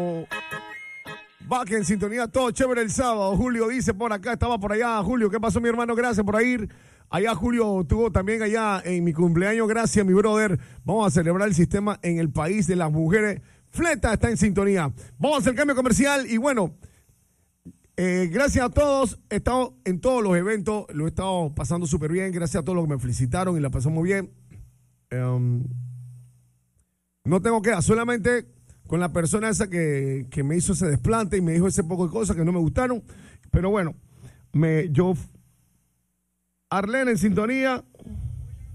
Va que en sintonía, todo chévere el sábado. Julio dice por acá, estaba por allá. Julio, ¿qué pasó, mi hermano? Gracias por ir. Allá Julio tuvo también allá en mi cumpleaños. Gracias, mi brother. Vamos a celebrar el sistema en el país de las mujeres. Fleta está en sintonía. Vamos a hacer cambio comercial y bueno, gracias a todos. He estado en todos los eventos, lo he estado pasando súper bien. Gracias a todos los que me felicitaron y la pasamos bien. No tengo que, solamente con la persona esa que me hizo ese desplante y me dijo ese poco de cosas que no me gustaron. Pero bueno, Arlene en sintonía.